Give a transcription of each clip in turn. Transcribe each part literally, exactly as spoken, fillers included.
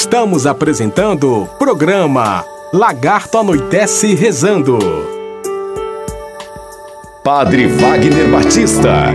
Estamos apresentando o programa Lagarto Anoitece Rezando. Padre Wagner Batista.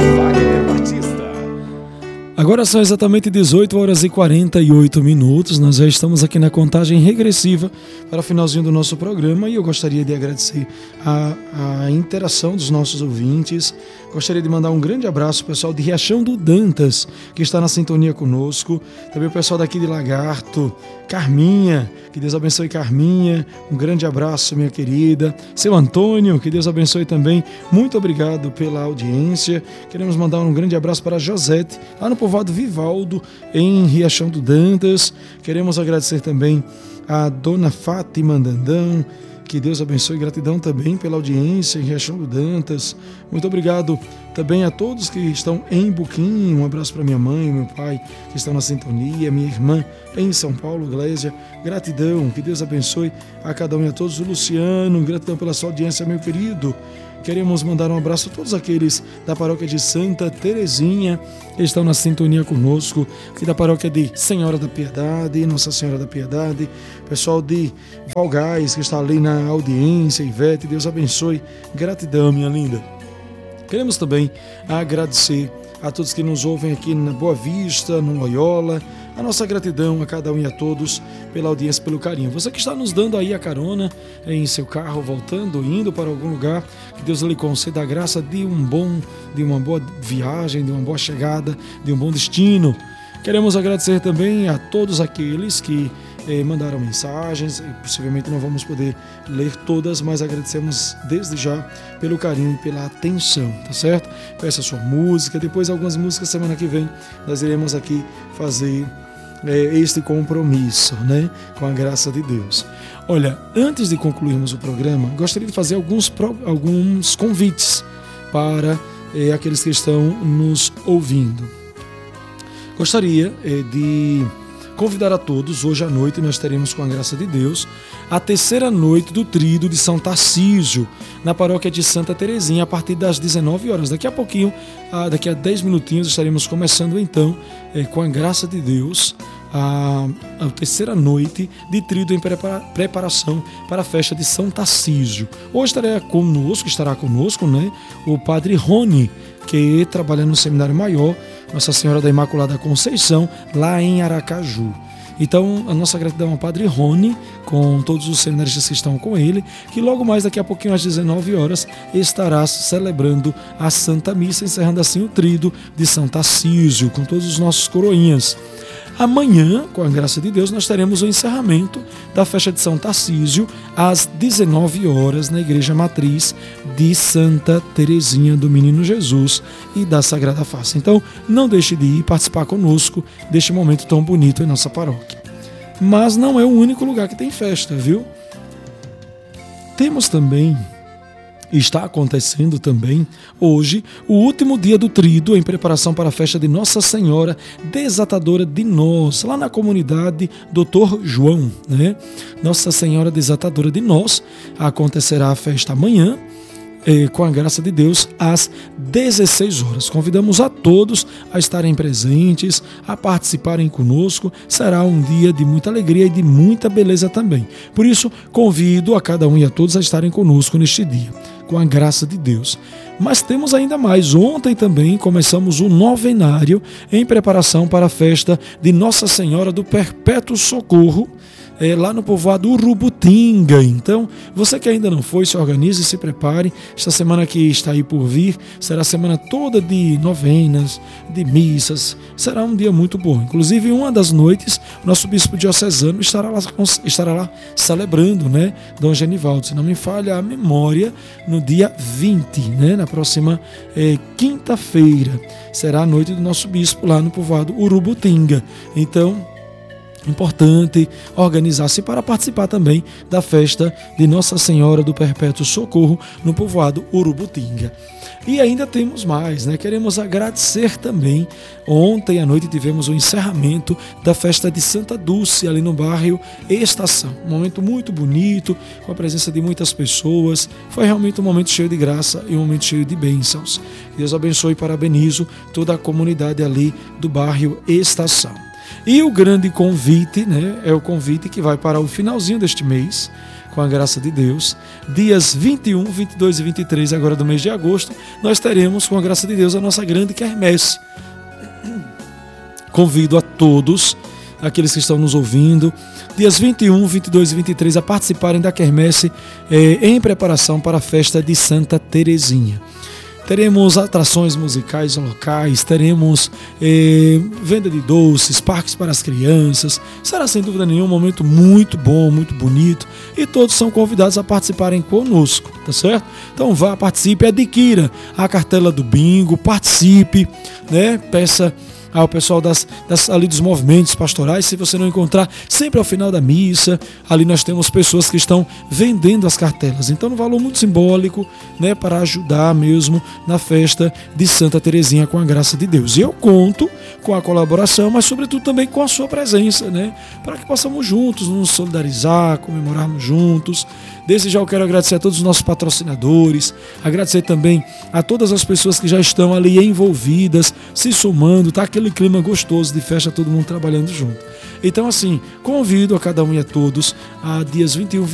Agora são exatamente dezoito horas e quarenta e oito minutos. Nós já estamos aqui na contagem regressiva para o finalzinho do nosso programa e eu gostaria de agradecer a, a interação dos nossos ouvintes. Gostaria de mandar um grande abraço ao pessoal de Riachão do Dantas, que está na sintonia conosco. Também o pessoal daqui de Lagarto, Carminha, que Deus abençoe Carminha. Um grande abraço, minha querida. Seu Antônio, que Deus abençoe também. Muito obrigado pela audiência. Queremos mandar um grande abraço para a Josete, lá no povoado Vivaldo, em Riachão do Dantas. Queremos agradecer também a dona Fátima Dandão. Que Deus abençoe, gratidão também pela audiência em Riachão do Dantas. Muito obrigado também a todos que estão em Buquim. Um abraço para minha mãe e meu pai que estão na sintonia, minha irmã em São Paulo, Glésia. Gratidão, que Deus abençoe a cada um e a todos. O Luciano, gratidão pela sua audiência, meu querido. Queremos mandar um abraço a todos aqueles da paróquia de Santa Terezinha que estão na sintonia conosco, aqui da paróquia de Senhora da Piedade, Nossa Senhora da Piedade, pessoal de Valgais que está ali na audiência, Ivete, Deus abençoe, gratidão, minha linda. Queremos também agradecer a todos que nos ouvem aqui na Boa Vista, no Loyola. A nossa gratidão a cada um e a todos pela audiência, pelo carinho. Você que está nos dando aí a carona em seu carro, voltando, indo para algum lugar, que Deus lhe conceda a graça de um bom, de uma boa viagem, de uma boa chegada, de um bom destino. Queremos agradecer também a todos aqueles que eh, mandaram mensagens. Possivelmente não vamos poder ler todas, mas agradecemos desde já pelo carinho e pela atenção, tá certo? Peça sua música, depois algumas músicas semana que vem nós iremos aqui fazer é, este compromisso, né? Com a graça de Deus. Olha, antes de concluirmos o programa, gostaria de fazer alguns, alguns convites para é, aqueles que estão nos ouvindo. Gostaria é, de convidar a todos, hoje à noite nós teremos, com a graça de Deus, a terceira noite do Tríduo de São Tarcísio, na paróquia de Santa Terezinha, a partir das dezenove horas. Daqui a pouquinho, daqui a dez minutinhos, estaremos começando então, é, com a graça de Deus, a, a terceira noite de Tríduo em prepara, preparação para a festa de São Tarcísio. Hoje estará conosco, estará conosco, né, o Padre Rony, que trabalha no Seminário Maior Nossa Senhora da Imaculada Conceição, lá em Aracaju. Então, a nossa gratidão ao Padre Rony, com todos os seminaristas que estão com ele, que logo mais daqui a pouquinho, às dezenove horas, estará celebrando a Santa Missa, encerrando assim o Tríduo de São Tarcísio, com todos os nossos coroinhas. Amanhã, com a graça de Deus, nós teremos o encerramento da festa de São Tarcísio às dezenove horas na Igreja Matriz de Santa Terezinha do Menino Jesus e da Sagrada Face. Então, não deixe de ir participar conosco deste momento tão bonito em nossa paróquia. Mas não é o único lugar que tem festa, viu? Temos também, está acontecendo também, hoje, o último dia do Tríduo em preparação para a festa de Nossa Senhora Desatadora de Nós, lá na comunidade doutor João, né? Nossa Senhora Desatadora de Nós. Acontecerá a festa amanhã, eh, com a graça de Deus, às dezesseis horas. Convidamos a todos a estarem presentes, a participarem conosco. Será um dia de muita alegria e de muita beleza também. Por isso, convido a cada um e a todos a estarem conosco neste dia, com a graça de Deus. Mas temos ainda mais. Ontem também começamos o novenário em preparação para a festa de Nossa Senhora do Perpétuo Socorro, é, lá no povoado Urubutinga. Então, você que ainda não foi, se organize e se prepare. Esta semana que está aí por vir será a semana toda de novenas, de missas. Será um dia muito bom. Inclusive, uma das noites, o nosso bispo diocesano estará lá, estará lá celebrando, né, Dom Genivaldo. Se não me falha a memória, no dia vinte, né, na próxima é, quinta-feira, será a noite do nosso bispo lá no povoado Urubutinga. Então, importante organizar-se para participar também da festa de Nossa Senhora do Perpétuo Socorro no povoado Urubutinga. E ainda temos mais, né? Queremos agradecer também. Ontem à noite tivemos o encerramento da festa de Santa Dulce, ali no bairro Estação. Um momento muito bonito, com a presença de muitas pessoas. Foi realmente um momento cheio de graça e um momento cheio de bênçãos. Deus abençoe e parabenizo toda a comunidade ali do bairro Estação. E o grande convite, né, é o convite que vai para o finalzinho deste mês, com a graça de Deus, dias vinte e um, vinte e dois e vinte e três agora do mês de agosto, nós teremos, com a graça de Deus, a nossa grande quermesse. Convido a todos, aqueles que estão nos ouvindo, dias vinte e um, vinte e dois e vinte e três, a participarem da quermesse eh, em preparação para a festa de Santa Terezinha. Teremos atrações musicais locais, teremos eh, venda de doces, parques para as crianças. Será sem dúvida nenhuma um momento muito bom, muito bonito. E todos são convidados a participarem conosco, tá certo? Então vá, participe, adquira a cartela do bingo, participe, né? Peça ao pessoal das, das, ali dos movimentos pastorais, se você não encontrar, sempre ao final da missa, ali nós temos pessoas que estão vendendo as cartelas. Então, um valor muito simbólico, né, para ajudar mesmo na festa de Santa Terezinha, com a graça de Deus. E eu conto com a colaboração, mas sobretudo também com a sua presença, né, para que possamos juntos nos solidarizar, comemorarmos juntos. Desde já eu quero agradecer a todos os nossos patrocinadores, agradecer também a todas as pessoas que já estão ali envolvidas, se somando, tá aquele clima gostoso de festa, todo mundo trabalhando junto. Então assim, convido a cada um e a todos a dias vinte e um,